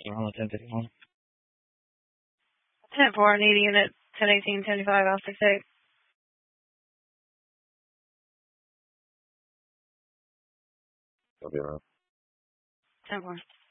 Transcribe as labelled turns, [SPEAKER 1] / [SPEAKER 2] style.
[SPEAKER 1] on the 1051.
[SPEAKER 2] 10-4, need a unit, 1018, 1025, I'll 68.
[SPEAKER 1] I'll be around.
[SPEAKER 2] 10-4.